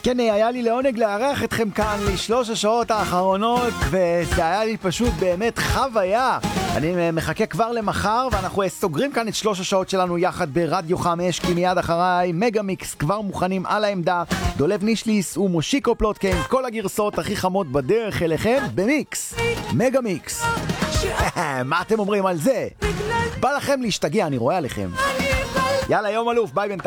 כן, היה לי לעונג לארח אתכם כאן לשלוש השעות האחרונות, וזה היה לי פשוט באמת חוויה. אני מחכה כבר למחר, ואנחנו סוגרים כאן את שלוש השעות שלנו יחד ברדיו 5, כי מיד אחריי מגה מיקס כבר מוכנים על העמדה. דולב נישליס ומושיקו פלוטקין, כל הגרסות הכי חמות בדרך אליכם במיקס. מגה מיקס. מה אתם אומרים על זה? בא לכם להשתגע, אני רואה עליכם. יאללה, יום אלוף, ביי בינתיים.